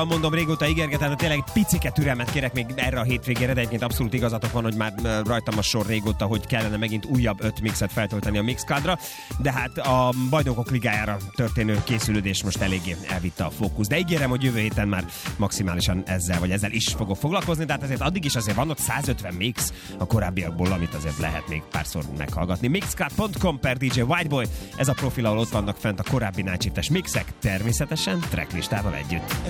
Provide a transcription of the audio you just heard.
Mondom, régóta ígérgetem, de tényleg picike türelmet kérek még erre a hétvégére, de egyébként abszolút igazatok van, hogy már rajtam a sor régóta, hogy kellene megint újabb 5 mixet feltölteni a Mixcloudra, de hát a Bajnokok Ligájára történő készülődés most eléggé elvitte a fókusz. De ígérem, hogy jövő héten már maximálisan ezzel is fogok foglalkozni, de hát azért addig is azért van ott 150 mix a korábbiakból, amit azért lehet még párszor meghallgatni. Mixcloud.com/DJ Whiteboy, ez a profil, ahol ott vannak fent a korábbi Night Shift-es mixek, természetesen tracklistával együtt.